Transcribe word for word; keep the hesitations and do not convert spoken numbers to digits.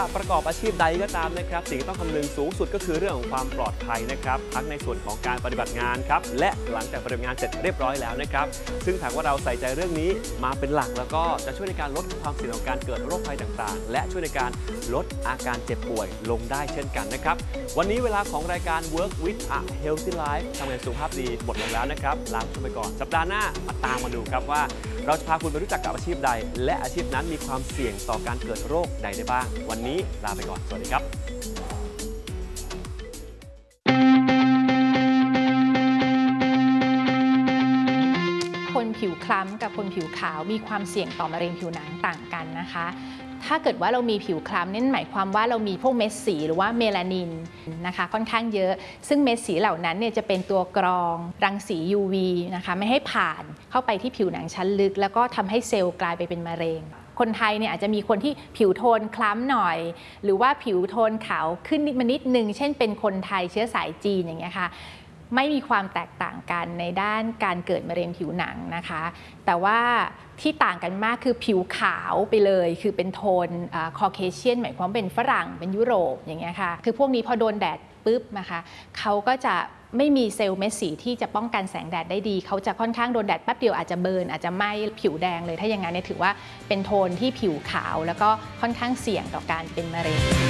ประกอบอาชีพใดก็ตามนะครับสิ่งที่ต้องคำนึงสูงสุดก็คือเรื่องของความปลอดภัยนะครับทั้งในส่วนของการปฏิบัติงานครับและหลังจากปฏิบัติงานเสร็จเรียบร้อยแล้วนะครับซึ่งหากว่าเราใส่ใจเรื่องนี้มาเป็นหลักแล้วก็จะช่วยในการลดความเสี่ยงของการเกิดโรคภัยต่างๆและช่วยในการลดอาการเจ็บป่วยลงได้เช่นกันนะครับวันนี้เวลาของรายการ Work with a Healthy Life ทำงานสุขภาพดีหมดลงแล้วนะครับลาไปก่อนสัปดาห์หน้ามาตามมาดูครับว่าเราจะพาคุณไปรู้จักกับอาชีพใดและอาชีพนั้นมีความเสี่ยงต่อการเกิดโรคใดได้บ้างวันนี้ลาไปก่อนสวัสดีครับคนผิวคล้ำกับคนผิวขาวมีความเสี่ยงต่อมะเร็งผิวหนังต่างกันนะคะถ้าเกิดว่าเรามีผิวคล้ำนั่นหมายความว่าเรามีพวกเม็ดสีหรือว่าเมลานินนะคะค่อนข้างเยอะซึ่งเม็ดสีเหล่านั้นเนี่ยจะเป็นตัวกรองรังสี ยู วี นะคะไม่ให้ผ่านเข้าไปที่ผิวหนังชั้นลึกแล้วก็ทำให้เซลล์กลายไปเป็นมะเร็งคนไทยเนี่ยอาจจะมีคนที่ผิวโทนคล้ำหน่อยหรือว่าผิวโทนขาวขึ้นนิดมานิดนึงเช่นเป็นคนไทยเชื้อสายจีนอย่างเงี้ยค่ะไม่มีความแตกต่างกันในด้านการเกิดมะเร็งผิวหนังนะคะแต่ว่าที่ต่างกันมากคือผิวขาวไปเลยคือเป็นโทนคอเคเชียนหมายความเป็นฝรั่งเป็นยุโรปอย่างเงี้ยค่ะคือพวกนี้พอโดนแดดปุ๊บนะคะเขาก็จะไม่มีเซลล์เม็ดสีที่จะป้องกันแสงแดดได้ดีเขาจะค่อนข้างโดนแดดแป๊บเดียวอาจจะเบิร์นอาจจะไหม้ผิวแดงเลยถ้าอย่างนั้นเนี่ยถือว่าเป็นโทนที่ผิวขาวแล้วก็ค่อนข้างเสี่ยงต่อการเป็นมะเร็ง